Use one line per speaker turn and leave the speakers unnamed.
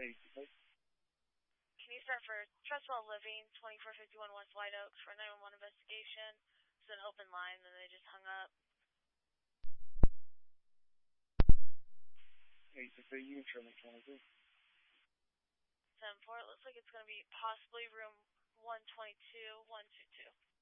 Can you start for Trustwell Living, 2451 West White Oaks for a 911 investigation? It's an open line, and they just hung up.
863, you can show me 23.
7-4, it looks like it's going to be possibly room 122, 122.